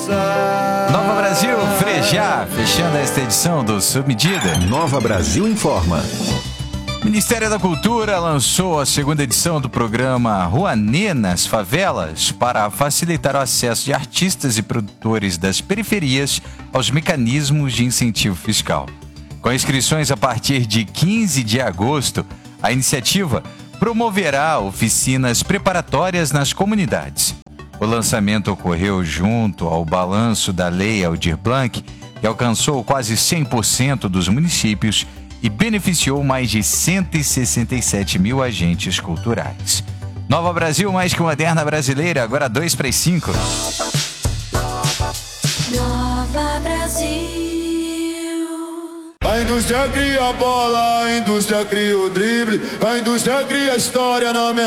Nova Brasil, Frejá, fechando esta edição do Sob Medida. Nova Brasil informa. Ministério da Cultura lançou a segunda edição do programa Rouanet nas favelas para facilitar o acesso de artistas e produtores das periferias aos mecanismos de incentivo fiscal. Com inscrições a partir de 15 de agosto, a iniciativa promoverá oficinas preparatórias nas comunidades. O lançamento ocorreu junto ao balanço da Lei Aldir Blanc, que alcançou quase 100% dos municípios e beneficiou mais de 167 mil agentes culturais. Nova Brasil, mais que moderna brasileira, agora 2 para as 5. Nova Brasil. A indústria cria a bola, a indústria cria o drible, a indústria cria a história na